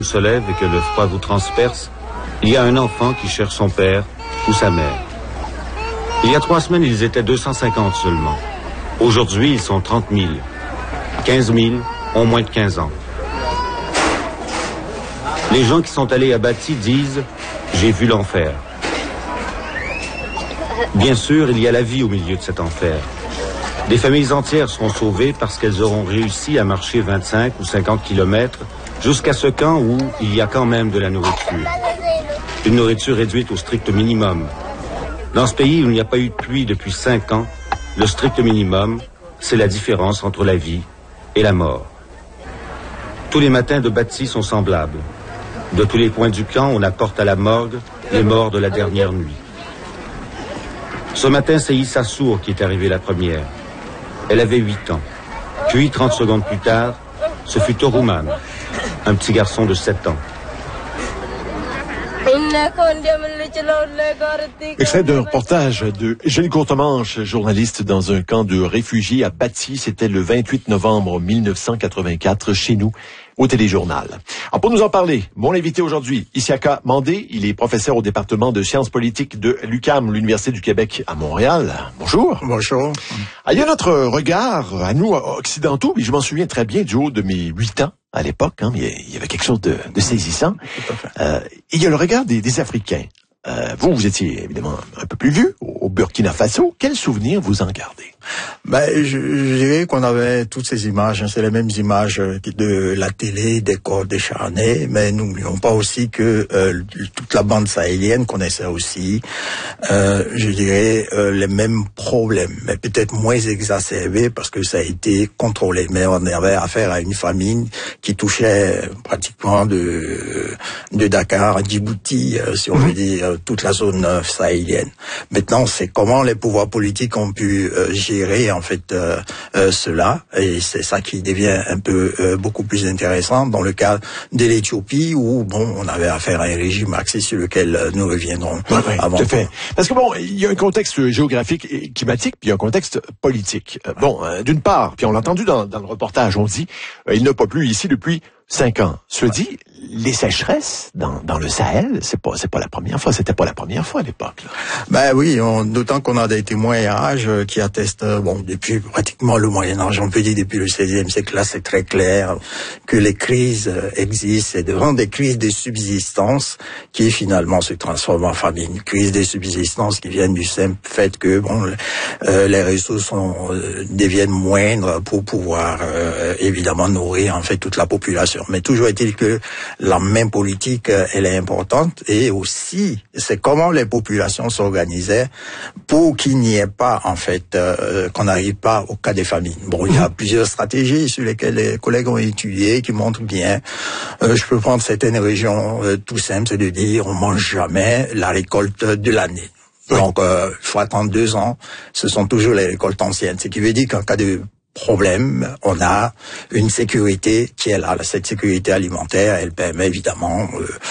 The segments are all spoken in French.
se lève et que le froid vous transperce, il y a un enfant qui cherche son père ou sa mère. Il y a 3 semaines, ils étaient 250 seulement. Aujourd'hui, ils sont 30 000. 15 000 ont moins de 15 ans. Les gens qui sont allés à Bati disent « J'ai vu l'enfer ». Bien sûr, il y a la vie au milieu de cet enfer. Des familles entières seront sauvées parce qu'elles auront réussi à marcher 25 ou 50 kilomètres jusqu'à ce camp où il y a quand même de la nourriture. Une nourriture réduite au strict minimum. Dans ce pays où il n'y a pas eu de pluie depuis 5 ans, le strict minimum, c'est la différence entre la vie et la mort. Tous les matins de Bati sont semblables. De tous les points du camp, on apporte à la morgue les morts de la dernière nuit. Ce matin, c'est Issa Sour qui est arrivée la première. Elle avait 8 ans. Puis, 30 secondes plus tard, ce fut Torouman, un petit garçon de 7 ans. Extrait d'un reportage de Gilles Courtemanche, journaliste dans un camp de réfugiés à Bati. C'était le 28 novembre 1984 chez nous au Téléjournal. Alors pour nous en parler, mon invité aujourd'hui, Isiaka Mandé, il est professeur au département de sciences politiques de l'UQAM, l'Université du Québec à Montréal. Bonjour. Bonjour. Il y a notre regard à nous occidentaux, puis je m'en souviens très bien du haut de mes 8 ans. À l'époque, mais il y avait quelque chose de saisissant. Il y a le regard des Africains. Vous étiez évidemment un peu plus vieux, au Burkina Faso. Quels souvenirs vous en gardez? Je dirais qu'on avait toutes ces images, c'est les mêmes images de la télé, des corps décharnés, mais n'oublions pas aussi que toute la bande sahélienne connaissait aussi, je dirais, les mêmes problèmes, mais peut-être moins exacerbés parce que ça a été contrôlé. Mais on avait affaire à une famine qui touchait pratiquement de Dakar à Djibouti, si on veut dire, toute la zone sahélienne. Maintenant, c'est comment les pouvoirs politiques ont pu gérer en fait cela, et c'est ça qui devient un peu beaucoup plus intéressant dans le cas de l'Éthiopie où on avait affaire à un régime marxiste sur lequel nous reviendrons avant. Tout à fait. Parce que il y a un contexte géographique et climatique, puis il y a un contexte politique. D'une part, puis on l'a entendu dans le reportage, on dit il n'a pas plu ici depuis 5 ans. Cela dit, les sécheresses dans le Sahel, c'est pas la première fois. C'était pas la première fois à l'époque. Oui, d'autant qu'on a des témoignages qui attestent, depuis pratiquement le Moyen-Âge, on peut dire depuis le XVIe siècle, là c'est très clair que les crises existent. C'est devant des crises de subsistance qui finalement se transforment en famine. Crises de subsistance qui viennent du simple fait que les ressources deviennent moindres pour pouvoir évidemment nourrir en fait toute la population. Mais toujours est-il que la main politique, elle est importante, et aussi, c'est comment les populations s'organisaient pour qu'il n'y ait pas, en fait, qu'on n'arrive pas au cas des famines. Il y a plusieurs stratégies sur lesquelles les collègues ont étudié, qui montrent bien. Je peux prendre certaines régions tout simples, c'est de dire, on mange jamais la récolte de l'année. Donc, il faut attendre 2 ans. Ce sont toujours les récoltes anciennes. Ce qui veut dire qu'en cas de problème, on a une sécurité qui est là. Cette sécurité alimentaire, elle permet évidemment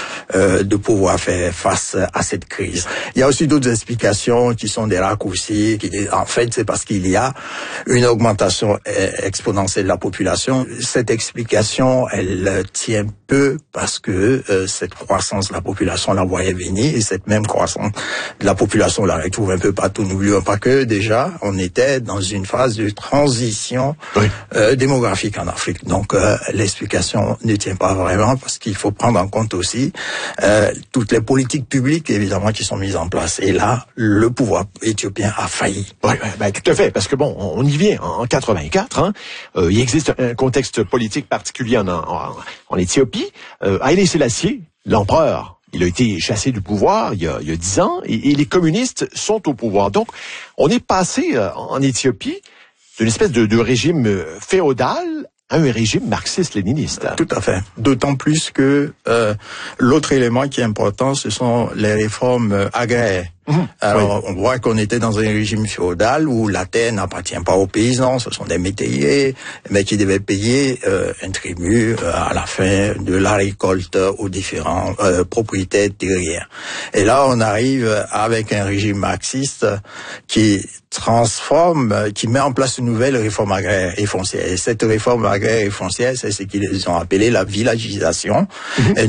de pouvoir faire face à cette crise. Il y a aussi d'autres explications qui sont des raccourcis. En fait, c'est parce qu'il y a une augmentation exponentielle de la population. Cette explication, elle tient peu parce que cette croissance de la population, on la voyait venir, et cette même croissance de la population, on la retrouve un peu partout. N'oublions pas que déjà, on était dans une phase de transition démographique en Afrique. Donc l'explication ne tient pas vraiment, parce qu'il faut prendre en compte aussi toutes les politiques publiques évidemment qui sont mises en place. Et là, le pouvoir éthiopien a failli. Tout à fait, parce que on y vient en 84. Il existe un contexte politique particulier en Éthiopie. Haïlé Sélassié, l'empereur, il a été chassé du pouvoir il y a 10 ans, et les communistes sont au pouvoir. Donc, on est passé en Éthiopie d'une espèce de régime féodal à un régime marxiste-léniniste. Tout à fait. D'autant plus que l'autre élément qui est important, ce sont les réformes agraires. Alors, on voit qu'on était dans un régime féodal où la terre n'appartient pas aux paysans, ce sont des métayers, mais qui devaient payer un tribut à la fin de la récolte aux différents propriétaires terriens. Et là, on arrive avec un régime marxiste qui transforme, qui met en place une nouvelle réforme agraire et foncière. Et cette réforme agraire et foncière, c'est ce qu'ils ont appelé la villagisation.